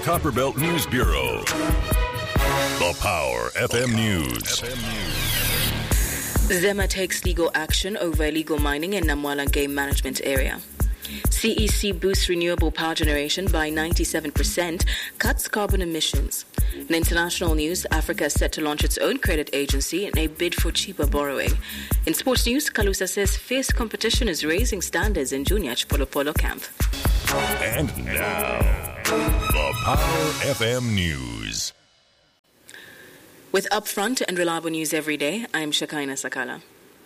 Copperbelt News Bureau. The Power FM News. Zema takes legal action over illegal mining in Namwala Game Management Area. CEC boosts renewable power generation by 97%, cuts carbon emissions. In international news, Africa is set to launch its own credit agency in a bid for cheaper borrowing. In sports news, Kalusa says fierce competition is raising standards in Junior Polo Polo camp. And now, the Power FM News. With upfront and reliable news every day, I'm Shakaina Sakala.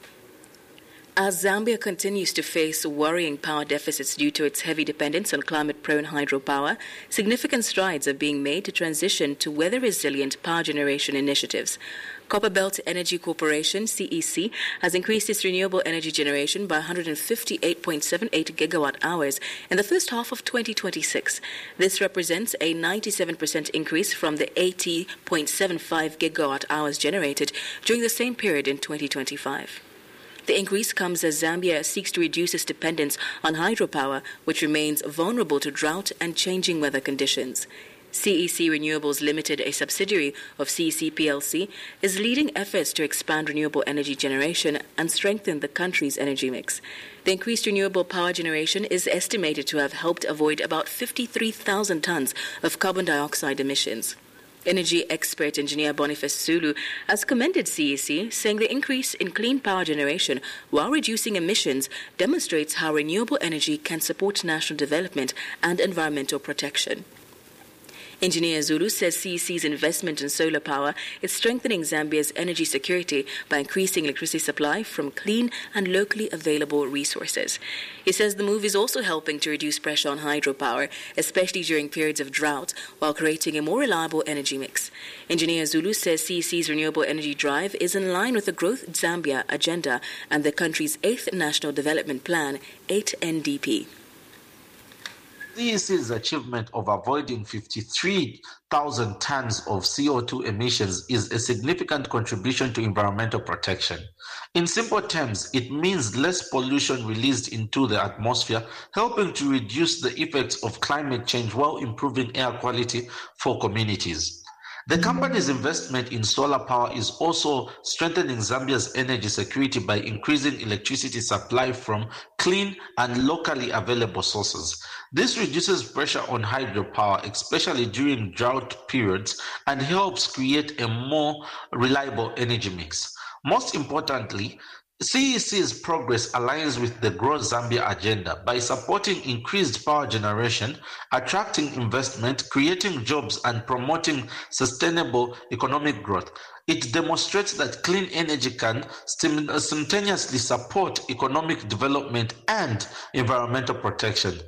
As Zambia continues to face worrying power deficits due to its heavy dependence on climate-prone hydropower, significant strides are being made to transition to weather-resilient power generation initiatives. Copperbelt Energy Corporation, CEC, has increased its renewable energy generation by 158.78 gigawatt hours in the first half of 2026. This represents a 97% increase from the 80.75 gigawatt hours generated during the same period in 2025. The increase comes as Zambia seeks to reduce its dependence on hydropower, which remains vulnerable to drought and changing weather conditions. CEC Renewables Limited, a subsidiary of CEC plc, is leading efforts to expand renewable energy generation and strengthen the country's energy mix. The increased renewable power generation is estimated to have helped avoid about 53,000 tons of carbon dioxide emissions. Energy expert engineer Boniface Zulu has commended CEC, saying the increase in clean power generation while reducing emissions demonstrates how renewable energy can support national development and environmental protection. Engineer Zulu says CEC's investment in solar power is strengthening Zambia's energy security by increasing electricity supply from clean and locally available resources. He says the move is also helping to reduce pressure on hydropower, especially during periods of drought, while creating a more reliable energy mix. Engineer Zulu says CEC's renewable energy drive is in line with the Growth Zambia agenda and the country's 8th National Development Plan, 8NDP. CEC's achievement of avoiding 53,000 tons of CO2 emissions is a significant contribution to environmental protection. In simple terms, it means less pollution released into the atmosphere, helping to reduce the effects of climate change while improving air quality for communities. The company's investment in solar power is also strengthening Zambia's energy security by increasing electricity supply from clean and locally available sources. This reduces pressure on hydropower, especially during drought periods, and helps create a more reliable energy mix. Most importantly, CEC's progress aligns with the Grow Zambia agenda by supporting increased power generation, attracting investment, creating jobs, and promoting sustainable economic growth. It demonstrates that clean energy can simultaneously support economic development and environmental protection.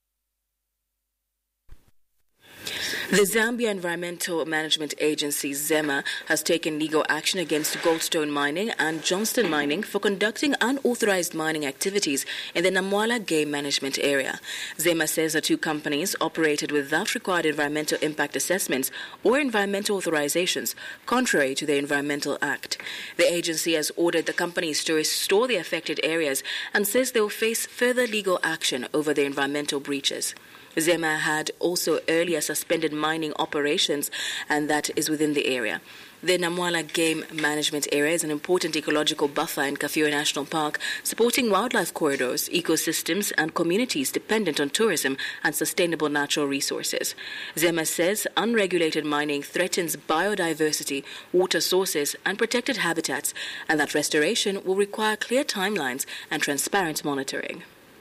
The Zambia Environmental Management Agency, ZEMA, has taken legal action against Goldstone Mining and Johnston Mining for conducting unauthorized mining activities in the Namwala Game Management Area. ZEMA says the two companies operated without required environmental impact assessments or environmental authorizations, contrary to the Environmental Act. The agency has ordered the companies to restore the affected areas and says they will face further legal action over the environmental breaches. ZEMA had also earlier suspended mining operations, and that is within the area. The Namwala Game Management Area is an important ecological buffer in Kafue National Park, supporting wildlife corridors, ecosystems, and communities dependent on tourism and sustainable natural resources. ZEMA says unregulated mining threatens biodiversity, water sources, and protected habitats, and that restoration will require clear timelines and transparent monitoring.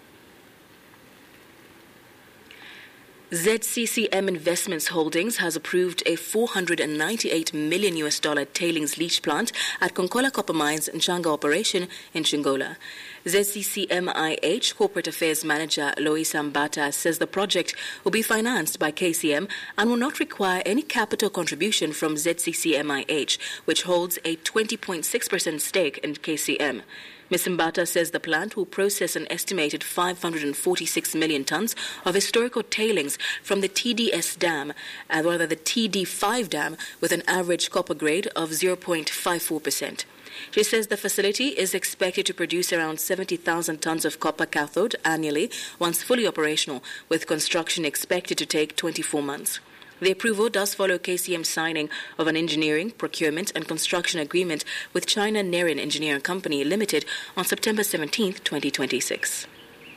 ZCCM Investments Holdings has approved a $498 million tailings leach plant at Konkola Copper Mines Nchanga operation in Chingola. ZCCM-IH Corporate Affairs Manager Lois Ambata says the project will be financed by KCM and will not require any capital contribution from ZCCM-IH, which holds a 20.6% stake in KCM. Ms. Mbata says the plant will process an estimated 546 million tons of historical tailings from the TDS dam, the TD5 dam, with an average copper grade of 0.54%. She says the facility is expected to produce around 70,000 tons of copper cathode annually once fully operational, with construction expected to take 24 months. The approval does follow KCM's signing of an engineering, procurement and construction agreement with China Nerin Engineering Company Limited on September 17, 2026.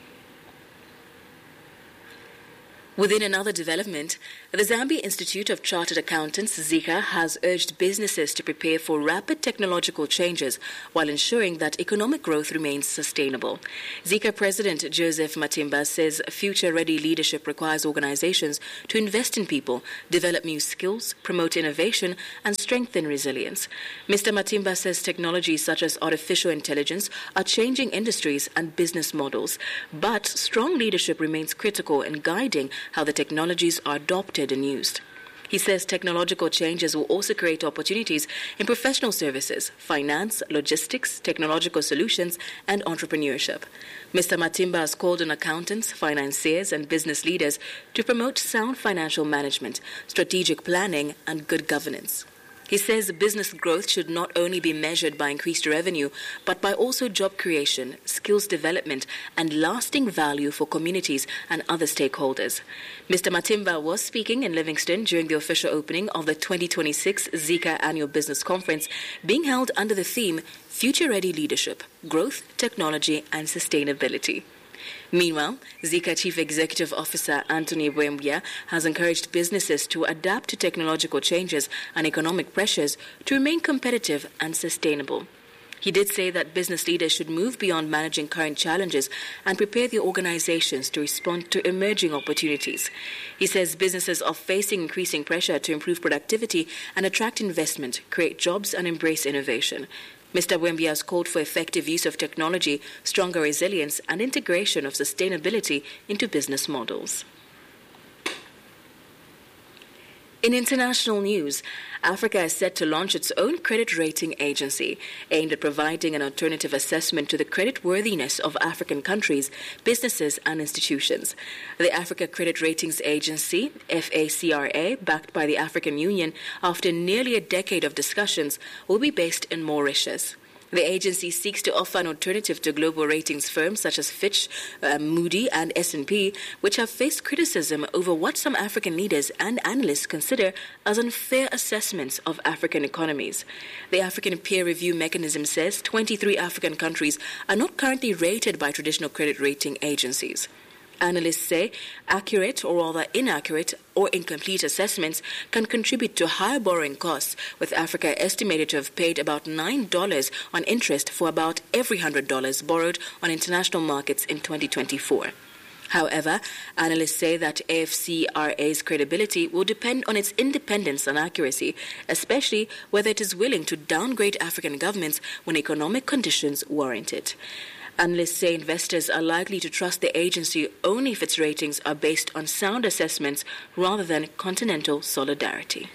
Within another development, the Zambia Institute of Chartered Accountants, ZICA, has urged businesses to prepare for rapid technological changes while ensuring that economic growth remains sustainable. ZICA President Joseph Matimba says future-ready leadership requires organizations to invest in people, develop new skills, promote innovation, and strengthen resilience. Mr. Matimba says technologies such as artificial intelligence are changing industries and business models, but strong leadership remains critical in guiding how the technologies are adopted and used. He says technological changes will also create opportunities in professional services, finance, logistics, technological solutions, and entrepreneurship. Mr. Matimba has called on accountants, financiers, and business leaders to promote sound financial management, strategic planning, and good governance. He says business growth should not only be measured by increased revenue, but by also job creation, skills development, and lasting value for communities and other stakeholders. Mr. Matimba was speaking in Livingston during the official opening of the 2026 ZICA Annual Business Conference, being held under the theme Future Ready Leadership, Growth, Technology, and Sustainability. Meanwhile, ZICA Chief Executive Officer Anthony Bwembia has encouraged businesses to adapt to technological changes and economic pressures to remain competitive and sustainable. He did say that business leaders should move beyond managing current challenges and prepare their organizations to respond to emerging opportunities. He says businesses are facing increasing pressure to improve productivity and attract investment, create jobs, and embrace innovation. Mr. Bwembia has called for effective use of technology, stronger resilience, and integration of sustainability into business models. In international news, Africa is set to launch its own credit rating agency aimed at providing an alternative assessment to the creditworthiness of African countries, businesses, and institutions. The Africa Credit Ratings Agency, FACRA, backed by the African Union after nearly a decade of discussions, will be based in Mauritius. The agency seeks to offer an alternative to global ratings firms such as Fitch, Moody, and S&P, which have faced criticism over what some African leaders and analysts consider as unfair assessments of African economies. The African peer review mechanism says 23 African countries are not currently rated by traditional credit rating agencies. Analysts say accurate or rather inaccurate or incomplete assessments can contribute to higher borrowing costs, with Africa estimated to have paid about $9 on interest for about every $100 borrowed on international markets in 2024. However, analysts say that AFCRA's credibility will depend on its independence and accuracy, especially whether it is willing to downgrade African governments when economic conditions warrant it. Analysts say investors are likely to trust the agency only if its ratings are based on sound assessments rather than continental solidarity.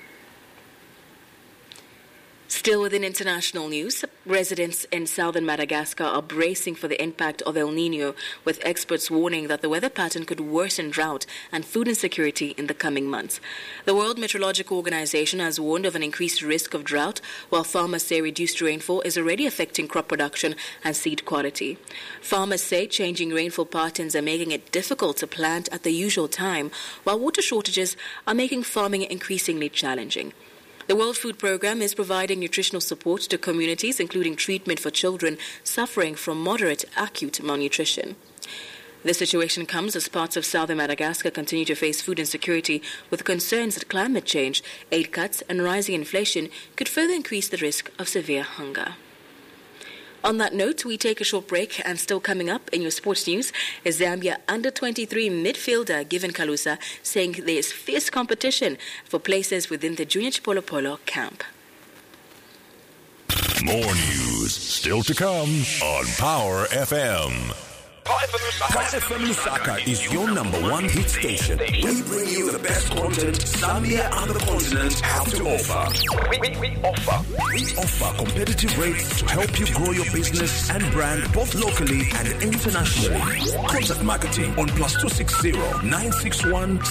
Still within international news, residents in southern Madagascar are bracing for the impact of El Niño, with experts warning that the weather pattern could worsen drought and food insecurity in the coming months. The World Meteorological Organization has warned of an increased risk of drought, while farmers say reduced rainfall is already affecting crop production and seed quality. Farmers say changing rainfall patterns are making it difficult to plant at the usual time, while water shortages are making farming increasingly challenging. The World Food Programme is providing nutritional support to communities, including treatment for children suffering from moderate acute malnutrition. This situation comes as parts of southern Madagascar continue to face food insecurity, with concerns that climate change, aid cuts, and rising inflation could further increase the risk of severe hunger. On that note, we take a short break, and still coming up in your sports news is Zambia under-23 midfielder Given Kalusa saying there is fierce competition for places within the Junior Chipolo Polo camp. More news still to come on Power FM. Power FM Lusaka is your number one hit station. We bring you the best content Zambia and the continent have to offer. We offer competitive rates to help you grow your business and brand both locally and internationally. Contact marketing on +260 961